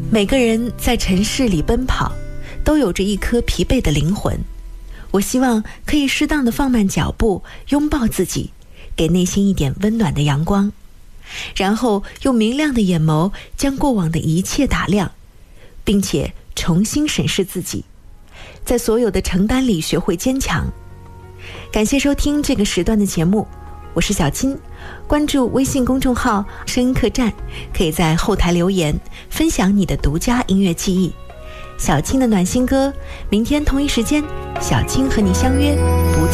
每个人在尘世里奔跑，都有着一颗疲惫的灵魂。我希望可以适当的放慢脚步，拥抱自己，给内心一点温暖的阳光，然后用明亮的眼眸将过往的一切打亮，并且重新审视自己，在所有的承担里学会坚强。感谢收听这个时段的节目，我是小金。关注微信公众号声音客栈，可以在后台留言分享你的独家音乐记忆。小青的暖心歌，明天同一时间小青和你相约不见